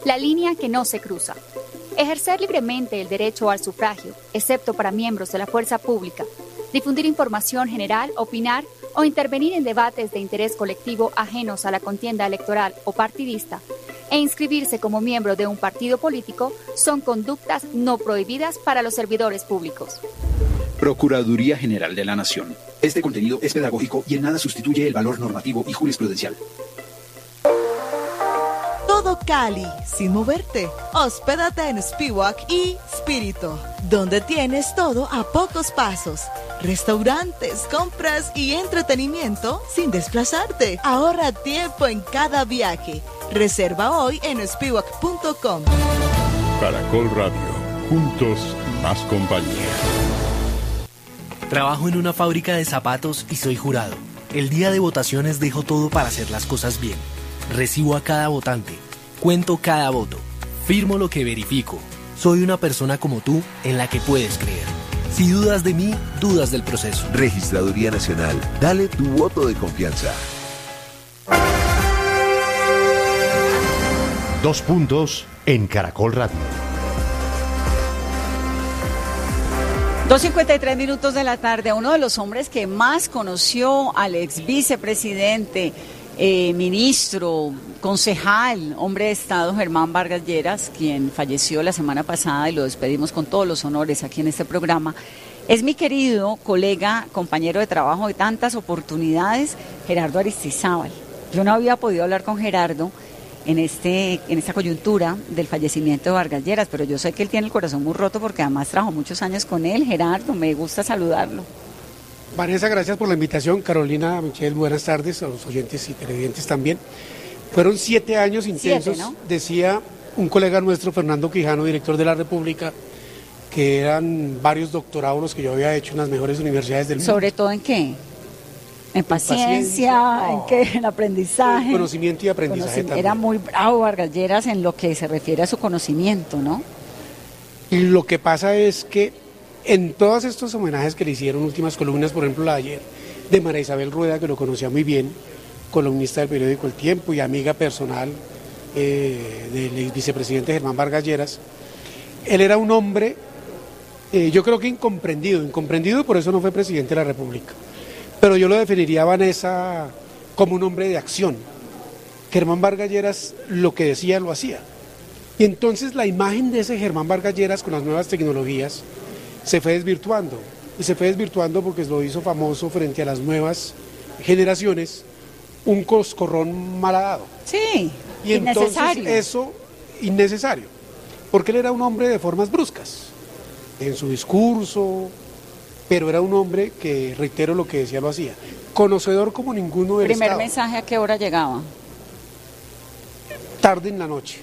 la línea que no se cruza. Ejercer libremente el derecho al sufragio, excepto para miembros de la fuerza pública, difundir información general, opinar o intervenir en debates de interés colectivo ajenos a la contienda electoral o partidista, e inscribirse como miembro de un partido político son conductas no prohibidas para los servidores públicos. Procuraduría General de la Nación. Este contenido es pedagógico y en nada sustituye el valor normativo y jurisprudencial. Todo Cali, sin moverte. Hospédate en Spiwak y Spirito, donde tienes todo a pocos pasos. Restaurantes, compras y entretenimiento sin desplazarte. Ahorra tiempo en cada viaje. Reserva hoy en spiwak.com. Caracol Radio. Juntos, más compañía. Trabajo en una fábrica de zapatos y soy jurado. El día de votaciones dejo todo para hacer las cosas bien. Recibo a cada votante. Cuento cada voto. Firmo lo que verifico. Soy una persona como tú en la que puedes creer. Si dudas de mí, dudas del proceso. Registraduría Nacional. Dale tu voto de confianza. 2 puntos en Caracol Radio. 2:53 minutos de la tarde. Uno de los hombres que más conoció al ex vicepresidente, ministro, concejal, hombre de Estado, Germán Vargas Lleras, quien falleció la semana pasada y lo despedimos con todos los honores aquí en este programa, es mi querido colega, compañero de trabajo de tantas oportunidades, Gerardo Aristizábal. Yo no había podido hablar con Gerardo en esta coyuntura del fallecimiento de Vargas Lleras, pero yo sé que él tiene el corazón muy roto porque además trabajó muchos años con él. Gerardo, me gusta saludarlo. Vanessa, gracias por la invitación. Carolina, Michelle, buenas tardes, a los oyentes y televidentes también. Fueron 7 años intensos, 7, ¿no? Decía un colega nuestro, Fernando Quijano, director de La República, que eran varios doctorados los que yo había hecho en las mejores universidades del mundo. ¿Sobre todo en qué? ¿En paciencia? ¿En qué? ¿En aprendizaje? Conocimiento y aprendizaje también. Era muy bravo Vargas Lleras en lo que se refiere a su conocimiento, ¿no? Y lo que pasa es que en todos estos homenajes que le hicieron, últimas columnas, por ejemplo la de ayer, de María Isabel Rueda, que lo conocía muy bien, columnista del periódico El Tiempo y amiga personal del vicepresidente Germán Vargas Lleras, él era un hombre, yo creo que incomprendido y por eso no fue presidente de la República. Pero yo lo definiría, Vanessa, como un hombre de acción. Germán Vargas Lleras lo que decía lo hacía. Y entonces la imagen de ese Germán Vargas Lleras con las nuevas tecnologías se fue desvirtuando. Y se fue desvirtuando porque lo hizo famoso frente a las nuevas generaciones, un coscorrón malhadado. Sí, y innecesario. Entonces eso, innecesario. Porque él era un hombre de formas bruscas en su discurso, pero era un hombre que, reitero lo que decía, lo hacía. Conocedor como ninguno del ¿Primer Estado. mensaje a qué hora llegaba? Tarde en la noche.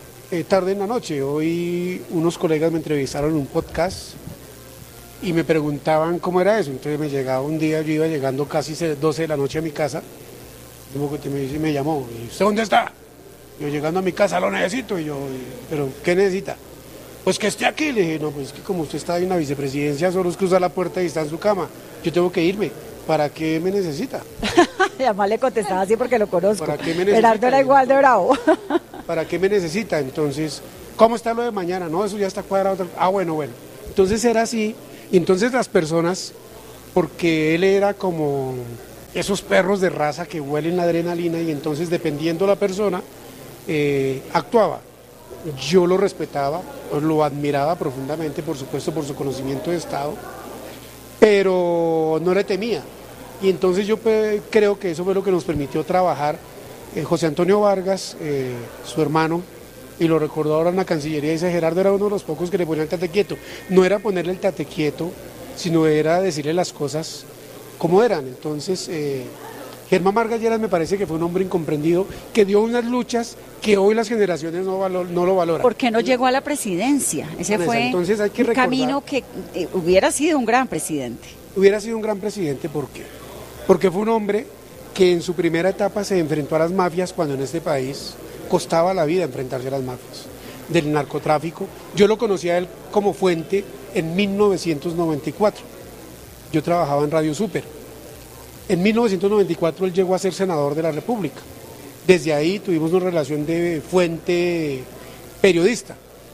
Hoy unos colegas me entrevistaron en un podcast y me preguntaban cómo era eso. Entonces me llegaba un día, yo iba llegando casi 12 de la noche a mi casa, me llamó, ¿y usted dónde está? Yo llegando a mi casa, lo necesito. Y yo, ¿pero qué necesita? Pues que esté aquí. Le dije, no, pues es que como usted está en la vicepresidencia, solo es cruzar la puerta y está en su cama. Yo tengo que irme. ¿Para qué me necesita? Y además le contestaba así porque lo conozco. ¿Para qué me necesita? Gerardo era igual de bravo. ¿Para qué me necesita? Entonces, ¿cómo está lo de mañana? No, eso ya está cuadrado. Bueno. Entonces era así. Y entonces las personas, porque él era como esos perros de raza que huelen la adrenalina y entonces dependiendo la persona, actuaba. Yo lo respetaba, lo admiraba profundamente, por supuesto, por su conocimiento de Estado, pero no le temía. Y entonces yo creo que eso fue lo que nos permitió trabajar. José Antonio Vargas, su hermano, y lo recordó ahora en la Cancillería, dice, Gerardo era uno de los pocos que le ponía el tate quieto. No era ponerle el tate quieto, sino era decirle las cosas como eran. Entonces, Germán Vargas Lleras me parece que fue un hombre incomprendido, que dio unas luchas que hoy las generaciones no lo valoran. ¿Por qué no llegó a la presidencia? Ese fue entonces hay que un camino que hubiera sido un gran presidente. Hubiera sido un gran presidente, ¿por qué? Porque fue un hombre que en su primera etapa se enfrentó a las mafias cuando en este país costaba la vida enfrentarse a las mafias, del narcotráfico. Yo lo conocí a él como fuente en 1994. Yo trabajaba en Radio Super. En 1994 él llegó a ser senador de la República. Desde ahí tuvimos una relación de fuente periodista.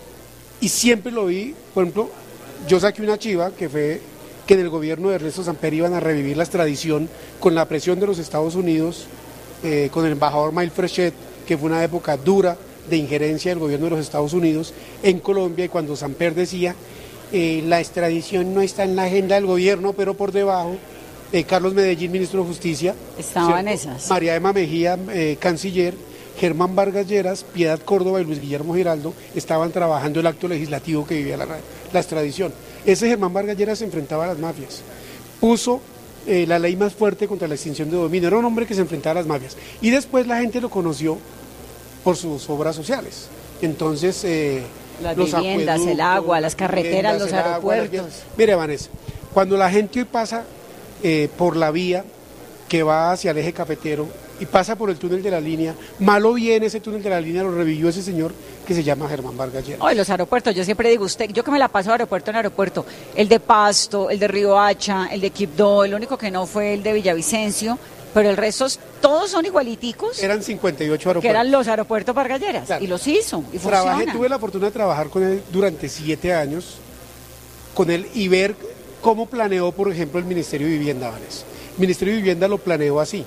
Y siempre lo vi, por ejemplo, yo saqué una chiva que fue que en el gobierno de Ernesto Samper iban a revivir la extradición con la presión de los Estados Unidos, con el embajador Mail Frechet, que fue una época dura de injerencia del gobierno de los Estados Unidos en Colombia, y cuando Samper decía, la extradición no está en la agenda del gobierno, pero por debajo, Carlos Medellín, ministro de Justicia, estaban esas. María Emma Mejía, canciller, Germán Vargas Lleras, Piedad Córdoba y Luis Guillermo Giraldo estaban trabajando el acto legislativo que vivía la extradición. Ese Germán Vargas Lleras se enfrentaba a las mafias, puso la ley más fuerte contra la extinción de dominio, era un hombre que se enfrentaba a las mafias, y después la gente lo conoció por sus obras sociales. Entonces, las los viviendas, el agua, las carreteras, los aeropuertos. Mire, Vanessa, cuando la gente hoy pasa por la vía que va hacia el eje cafetero y pasa por el túnel de la línea, mal o bien ese túnel de la línea lo revivió ese señor que se llama Germán Vargas Lleras. Los aeropuertos, yo siempre digo, yo que me la paso aeropuerto en aeropuerto, el de Pasto, el de Riohacha, el de Quibdó, el único que no fue el de Villavicencio, pero el resto todos son igualiticos. Eran 58 aeropuertos. Que eran los aeropuertos Vargas Lleras, claro. Y los hizo, y funciona. Tuve la fortuna de trabajar con él durante 7 años, con él, y ver cómo planeó, por ejemplo, el Ministerio de Vivienda, Vanessa. El Ministerio de Vivienda lo planeó así.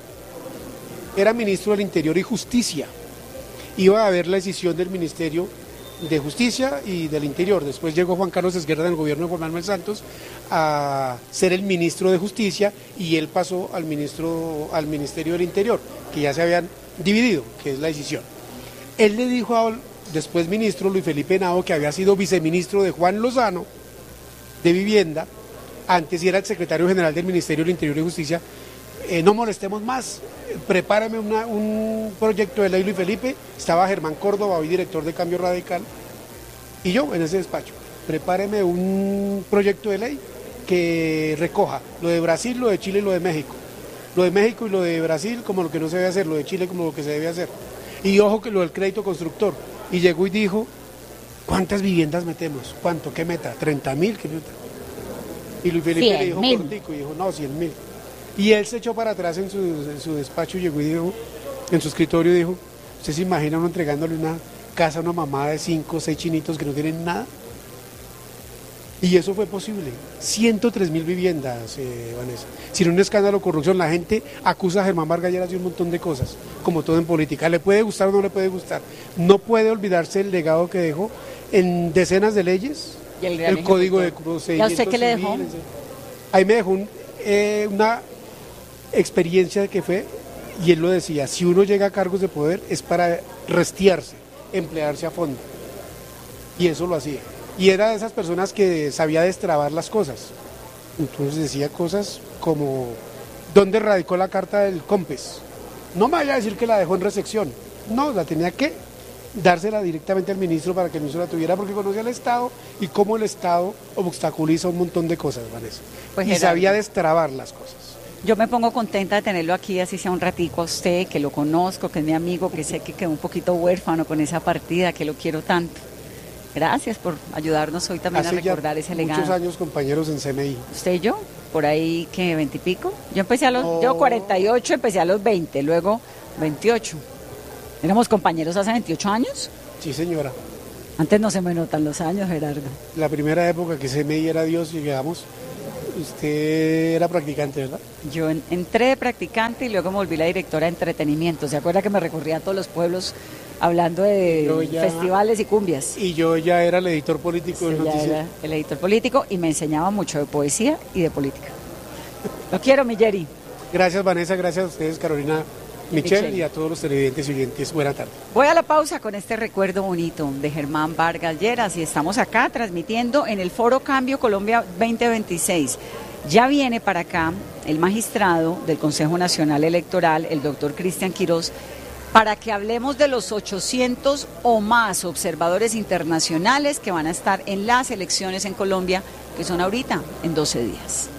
Era ministro del Interior y Justicia. Iba a haber la decisión del Ministerio de Justicia y del Interior. Después llegó Juan Carlos Esguerra en el gobierno de Juan Manuel Santos a ser el ministro de Justicia, y él pasó al Ministerio del Interior, que ya se habían dividido, que es la decisión. Él le dijo al después ministro Luis Felipe Henao, que había sido viceministro de Juan Lozano de Vivienda, antes era el secretario general del Ministerio del Interior y Justicia, no molestemos más, prepárame un proyecto de ley, Luis Felipe. Estaba Germán Córdoba, hoy director de Cambio Radical, y yo en ese despacho, prepáreme un proyecto de ley que recoja lo de Brasil, lo de Chile y lo de México. Lo de México y lo de Brasil como lo que no se debe hacer, lo de Chile como lo que se debe hacer. Y ojo que lo del crédito constructor. Y llegó y dijo, ¿cuántas viviendas metemos? ¿Cuánto? ¿Qué meta? ¿30.000? ¿Qué meta? Y Luis Felipe le dijo cortico, y dijo, no, 100.000. Y él se echó para atrás en su despacho, llegó y dijo, en su escritorio dijo, ¿usted se imagina uno entregándole una casa a una mamá de 5 o 6 chinitos que no tienen nada? Y eso fue posible. 103.000 viviendas, Vanessa. Sin un escándalo de corrupción, la gente acusa a Germán Vargas Lleras de un montón de cosas, como todo en política. ¿Le puede gustar o no le puede gustar? No puede olvidarse el legado que dejó en decenas de leyes, y el Código de Procedimientos ¿Y a usted qué le dejó? Ahí me dejó una experiencia que fue, y él lo decía, si uno llega a cargos de poder es para restiarse, emplearse a fondo. Y eso lo hacía. Y era de esas personas que sabía destrabar las cosas. Entonces decía cosas como, ¿dónde radicó la carta del COMPES? No me vaya a decir que la dejó en recepción. No, la tenía que dársela directamente al ministro para que el ministro la tuviera, porque conocía al Estado y cómo el Estado obstaculiza un montón de cosas, Vanessa. Pues y sabía destrabar las cosas. Yo me pongo contenta de tenerlo aquí, así sea un ratico a usted, que lo conozco, que es mi amigo, que sé que quedó un poquito huérfano con esa partida, que lo quiero tanto. Gracias por ayudarnos hoy también a recordar ese legado. Muchos años compañeros en CMI. ¿Usted y yo? Por ahí, ¿qué? ¿20 y pico? Yo empecé yo 48, empecé a los 20, luego 28. ¿Éramos compañeros hace 28 años? Sí, señora. Antes no se me notan los años, Gerardo. La primera época que CMI era Dios y llegamos, usted era practicante, ¿verdad? Yo entré de practicante y luego me volví la directora de entretenimiento. ¿Se acuerda que me recorría a todos los pueblos hablando de festivales y cumbias? Y yo ya era el editor político del noticiero. Era el editor político y me enseñaba mucho de poesía y de política. Lo quiero, mi Jerry. Gracias, Vanessa, gracias a ustedes, Carolina, Michelle, y a todos los televidentes y oyentes. Buena tarde. Voy a la pausa con este recuerdo bonito de Germán Vargas Lleras, y estamos acá transmitiendo en el Foro Cambio Colombia 2026. Ya viene para acá el magistrado del Consejo Nacional Electoral, el doctor Cristian Quirós, para que hablemos de los 800 o más observadores internacionales que van a estar en las elecciones en Colombia, que son ahorita en 12 días.